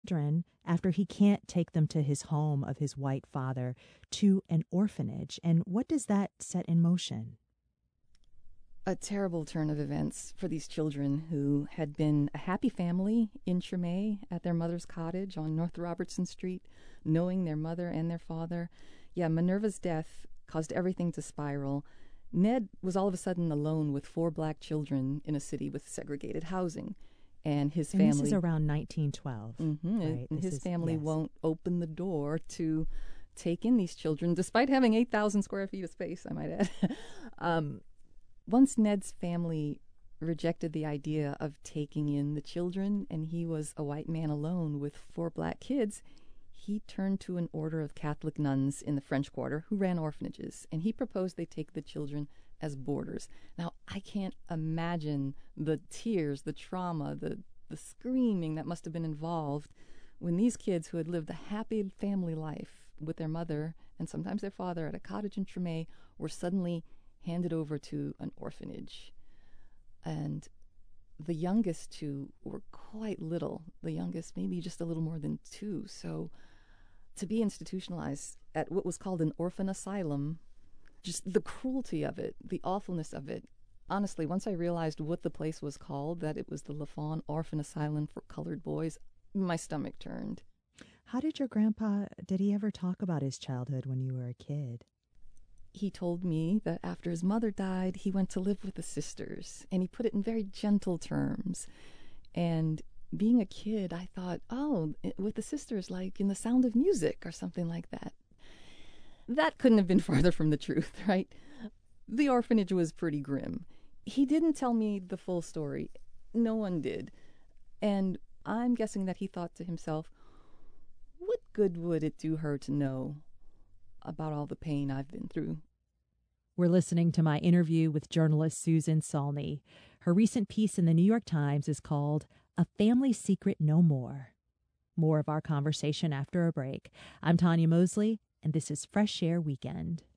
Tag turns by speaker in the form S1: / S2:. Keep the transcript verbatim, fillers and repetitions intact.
S1: children after he can't take them to his home of his white father to an orphanage. And what does that set in motion?
S2: A terrible turn of events for these children who had been a happy family in Treme at their mother's cottage on North Robertson Street, knowing their mother and their father. Yeah, Minerva's death caused everything to spiral. Ned was all of a sudden alone with four black children in a city with segregated housing. And his family...
S1: And this is around nineteen twelve,
S2: mm-hmm,
S1: right?
S2: And his
S1: is,
S2: family
S1: yes.
S2: won't open the door to take in these children, despite having eight thousand square feet of space, I might add. um, once Ned's family rejected the idea of taking in the children, and he was a white man alone with four black kids, he turned to an order of Catholic nuns in the French Quarter who ran orphanages, and he proposed they take the children as boarders. Now, I can't imagine the tears, the trauma, the, the screaming that must have been involved when these kids who had lived a happy family life with their mother and sometimes their father at a cottage in Treme were suddenly handed over to an orphanage. And the youngest two were quite little. The youngest maybe just a little more than two. So to be institutionalized at what was called an orphan asylum, just the cruelty of it, the awfulness of it. Honestly, once I realized what the place was called, that it was the Lafon Orphan Asylum for Colored Boys, my stomach turned.
S1: How did your grandpa, did he ever talk about his childhood when you were a kid?
S2: He told me that after his mother died, he went to live with the sisters, and he put it in very gentle terms. And being a kid, I thought, oh, with the sisters, like in The Sound of Music or something like that. That couldn't have been farther from the truth, right? The orphanage was pretty grim. He didn't tell me the full story. No one did. And I'm guessing that he thought to himself, what good would it do her to know about all the pain I've been through?
S1: We're listening to my interview with journalist Susan Salney. Her recent piece in the New York Times is called A Family Secret No More. More of our conversation after a break. I'm Tanya Mosley, and this is Fresh Air Weekend.